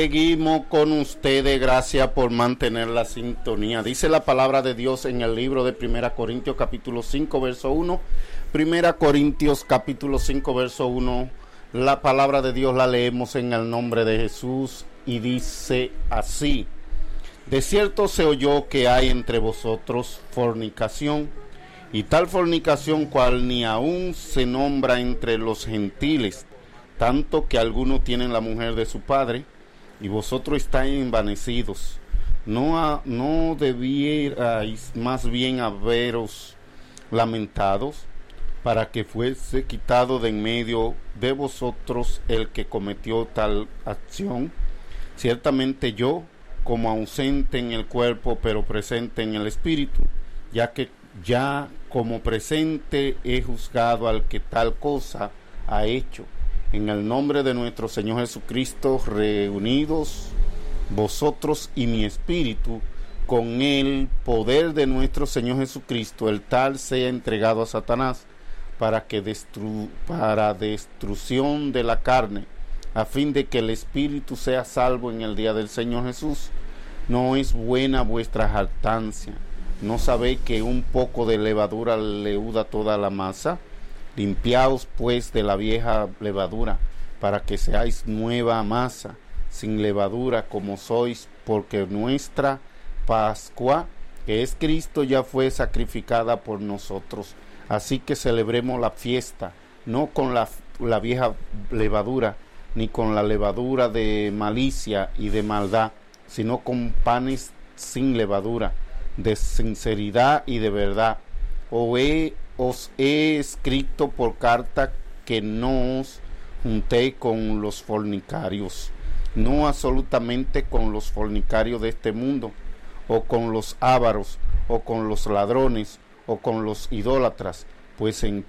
Seguimos con ustedes, gracias por mantener la sintonía. Dice la palabra de Dios en el libro de 1 Corintios capítulo 5 verso 1. 1 Corintios capítulo 5 verso 1. La palabra de Dios la leemos en el nombre de Jesús y dice así: de cierto se oyó que hay entre vosotros fornicación, y tal fornicación cual ni aun se nombra entre los gentiles, tanto que algunos tienen la mujer de su padre, y vosotros estáis envanecidos. ¿No debierais más bien haberos lamentados, para que fuese quitado de en medio de vosotros el que cometió tal acción? Ciertamente yo, como ausente en el cuerpo, pero presente en el espíritu, ya como presente he juzgado al que tal cosa ha hecho. En el nombre de nuestro Señor Jesucristo, reunidos vosotros y mi espíritu, con el poder de nuestro Señor Jesucristo, el tal sea entregado a Satanás para destrucción de la carne, a fin de que el espíritu sea salvo en el día del Señor Jesús. No es buena vuestra jactancia. ¿No sabéis que un poco de levadura leuda toda la masa? Limpiaos pues de la vieja levadura, para que seáis nueva masa, sin levadura como sois, porque nuestra Pascua, que es Cristo, ya fue sacrificada por nosotros. Así que celebremos la fiesta, no con la vieja levadura, ni con la levadura de malicia y de maldad, sino con panes sin levadura, de sinceridad y de verdad. Os he escrito por carta que no os juntéis con los fornicarios, no absolutamente con los fornicarios de este mundo, o con los ávaros, o con los ladrones, o con los idólatras, pues en